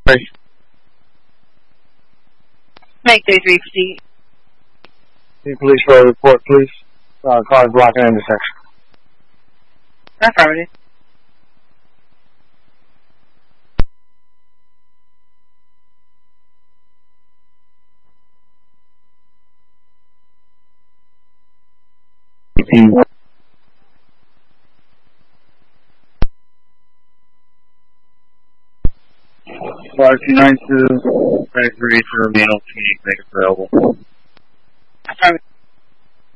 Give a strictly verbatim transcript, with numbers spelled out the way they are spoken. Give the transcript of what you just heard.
Make three three proceed. Police road report, please. Uh, car is blocking an intersection. Affirmative. Five two nine two, ready for you to remain on community, make it available. Affirmative.